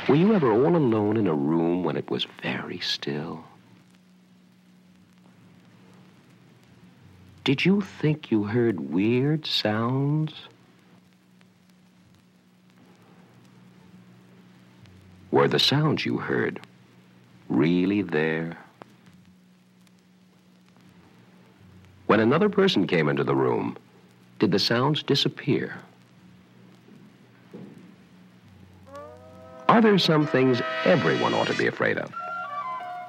Were you ever all alone in a room when it was very still? Did you think you heard weird sounds? Were the sounds you heard really there? When another person came into the room, did the sounds disappear? Are there some things everyone ought to be afraid of?